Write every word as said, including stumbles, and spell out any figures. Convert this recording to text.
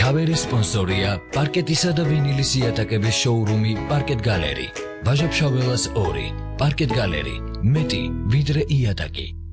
ქავერის სპონსორია პარკეტისა და ვინილის იატაკების შოურუმი პარკეტ გალერი. ვაჟა-ფშაველას ორი. პარკეტ გალერი. მეტი ვიდრე იატაკი.